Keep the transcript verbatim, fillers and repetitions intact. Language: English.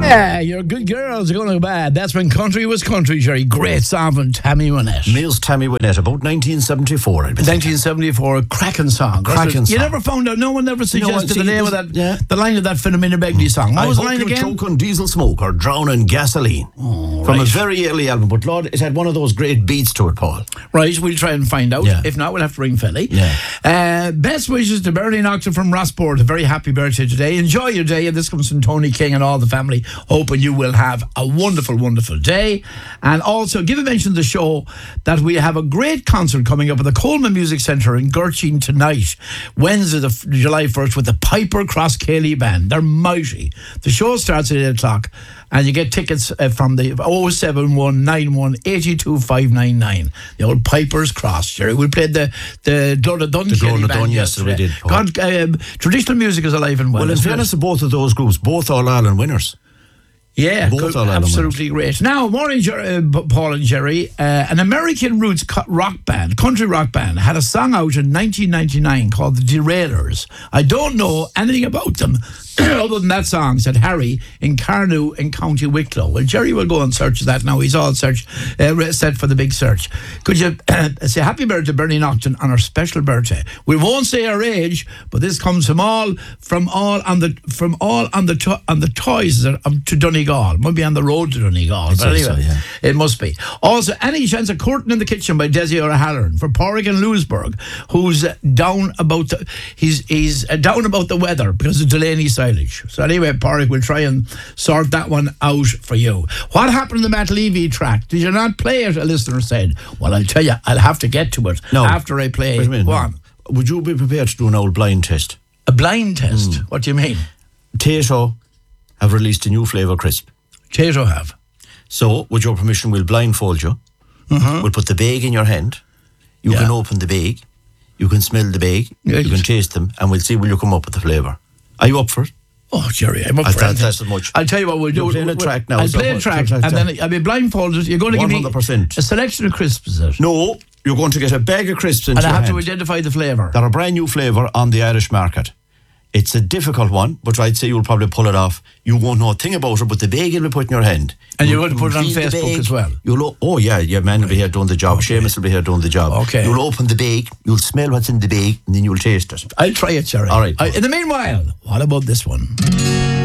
Yeah, your good girls are going to go bad. That's when country was country, Jerry. Great song from Tammy Wynette. Niels Tammy Wynette, about nineteen seventy-four, I'd be nineteen seventy-four, a cracking song. Cracking You song. never found out, no one ever suggested see, the name of this- that, yeah. the line of that Philomena Begley song. What I was the hope line you again? choke on diesel smoke or drown in gasoline. Oh, From a right. very early album, but Lord, it had one of those great beats to it, Paul. Right, we'll try and find out. Yeah. If not, we'll have to ring Philly. Yeah. Uh, best wishes to Bernie Nocton from Rossport. A very happy birthday today. Enjoy your day. And this comes from Tony King and all the family. Hoping you will have a wonderful, wonderful day. And also, give a mention to the show that we have a great concert coming up at the Coleman Music Centre in Gurchin tonight, Wednesday, the f- July first, with the Piper Cross Cayley Band. They're mighty. The show starts at eight o'clock, and you get tickets uh, from the oh seven one nine one eight two five nine nine. The old Piper's Cross, Jerry. We played the the Glóda Dun The Cayley Glóda Band Dun, yes, we did, Paul. God, um, traditional music is alive and well. Well, in isn't it? fairness to both of those groups, both All Ireland winners. Yeah, Both good, All Ireland absolutely great. Now, morning, Jer- uh, B- Paul and Jerry. Uh, an American roots co- rock band, country rock band, had a song out in nineteen ninety-nine called The Derailers. I don't know anything about them other than that song, said Harry in Carnew in County Wicklow. Well, Jerry will go and search that now. He's all search, uh, set for the big search. Could you uh, say happy birthday, Bernie Nocton, on our special birthday? We won't say our age, but this comes from all from all on the from all on the to- on the toys that, um, to Donegal. Maybe on the road to Donegal. But say anyway, so, yeah. it must be. Also, Any Chance of Courting in the Kitchen by Desi O'Halloran for Porrick and Lewisburg, who's uh, down about the, he's he's uh, down about the weather because of Delaney silage. So anyway, Porrick will try and sort that one out for you. What happened to the Matt Levy track? Did you not play it? A listener said. Well, I'll tell you, I'll have to get to it No. after I play. Wait a minute, Go no. on. Would you be prepared to do an old blind test? A blind test. Mm. What do you mean? Tato have released a new flavour crisp. Tato have. So, with your permission, we'll blindfold you. Uh-huh. We'll put the bag in your hand. You Yeah. can open the bag. You can smell the bag. Yeah, you can taste them, and we'll see will you come up with the flavour. Are you up for it? Oh, Jerry, I'm up I for thought anything. that's as much. I'll tell you what we'll do. You're playing a We'll- track now, I'll so play a what- track, track, and track. then I'll be blindfolded. You're going to one give hundred me percent. a selection of crisps, is it? No, you're going to get a bag of crisps into And I your have hand. to identify the flavour. They're a brand new flavour on the Irish market. It's a difficult one, but I'd say you'll probably pull it off. You won't know a thing about it, but the bag will be put in your hand. And you're You'll- going to put it on you'll feel the Facebook bag. as well? You'll o- oh, yeah, your man will be here doing the job. Okay. Seamus will be here doing the job. Okay. You'll open the bag, you'll smell what's in the bag, and then you'll taste it. I'll try it, Jerry. All right. I, in the meanwhile, what about this one?